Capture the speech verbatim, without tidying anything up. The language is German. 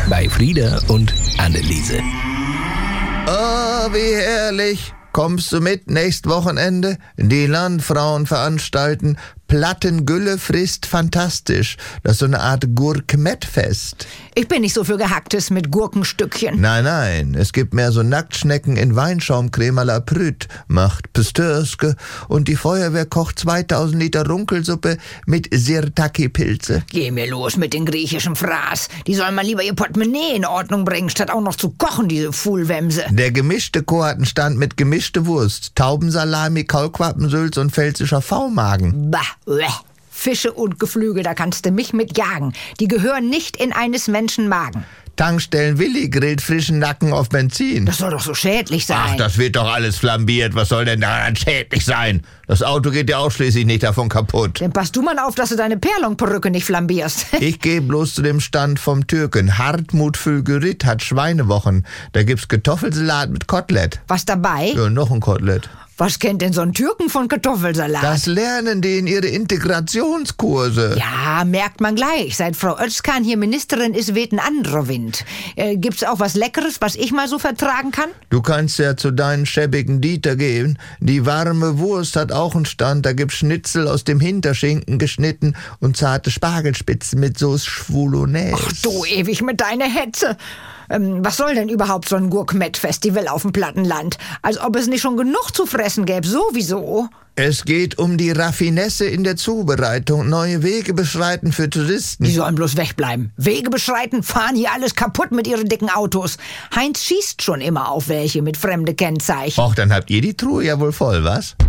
bei Frieda und Anneliese. Oh, wie herrlich. Kommst du mit nächst Wochenende? Die Landfrauen veranstalten Plattengülle frisst fantastisch. Das ist so eine Art Gurkmettfest. Ich bin nicht so für Gehacktes mit Gurkenstückchen. Nein, nein, es gibt mehr so Nacktschnecken in Weinschaumcreme à la Prüt, macht Pestörske und die Feuerwehr kocht zweitausend Liter Runkelsuppe mit Sirtaki-Pilze. Geh mir los mit den griechischen Fraß. Die sollen mal lieber ihr Portemonnaie in Ordnung bringen, statt auch noch zu kochen, diese Fuhlwämse. Der gemischte Chor hat einen Stand mit gemischte Wurst, Taubensalami, Kaulquappensülz und pfälzischer V-Magen. Bah. Uäh. Fische und Geflügel, da kannst du mich mit jagen. Die gehören nicht in eines Menschen Magen. Tankstellen Willi grillt frischen Nacken auf Benzin. Das soll doch so schädlich sein. Ach, das wird doch alles flambiert. Was soll denn daran schädlich sein? Das Auto geht ja auch schließlich nicht davon kaputt. Dann passt du mal auf, dass du deine Perlonperücke nicht flambierst. Ich gehe bloß zu dem Stand vom Türken. Hartmut Fülgerit hat Schweinewochen. Da gibt's Kartoffelsalat mit Kotelett. Was dabei? Ja, noch ein Kotelett. Was kennt denn so ein Türken von Kartoffelsalat? Das lernen die in ihre Integrationskurse. Ja, merkt man gleich. Seit Frau Özkan hier Ministerin ist, weht ein anderer Wind. Äh, gibt's auch was Leckeres, was ich mal so vertragen kann? Du kannst ja zu deinen schäbigen Dieter gehen. Die warme Wurst hat auch einen Stand. Da gibt's Schnitzel aus dem Hinterschinken geschnitten und zarte Spargelspitzen mit Sauce Schwulonaise. Ach du ewig mit deiner Hetze. Ähm, was soll denn überhaupt so ein Gurkmettfestival auf dem Plattenland? Als ob es nicht schon genug zu fressen gäbe, sowieso. Es geht um die Raffinesse in der Zubereitung, neue Wege beschreiten für Touristen. Die sollen bloß wegbleiben. Wege beschreiten, fahren hier alles kaputt mit ihren dicken Autos. Heinz schießt schon immer auf welche mit fremde Kennzeichen. Och, dann habt ihr die Truhe ja wohl voll, was?